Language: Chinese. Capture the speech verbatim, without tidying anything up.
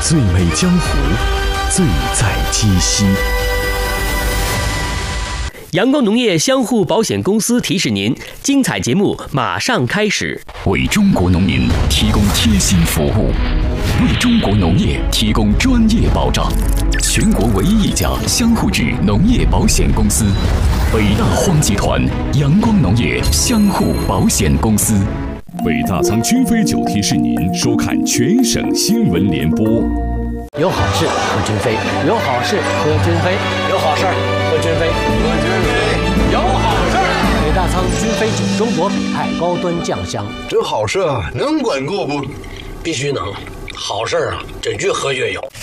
最美江湖，最在鸡西。 阳光农业相互保险公司提示您，精彩节目马上开始。 为中国农民提供贴心服务，为中国农业提供专业保障。全国唯一一家相互制农业保险公司——北大荒集团阳光农业相互保险公司。 北大仓君飞酒提示您收看全省新闻联播。 有好事喝君飞，有好事喝君飞，有好事喝君飞，喝君飞，有好事。北大仓君飞酒，中国北派高端酱香。 这好事啊，能管够不？ 必须能，好事啊，真越喝越有。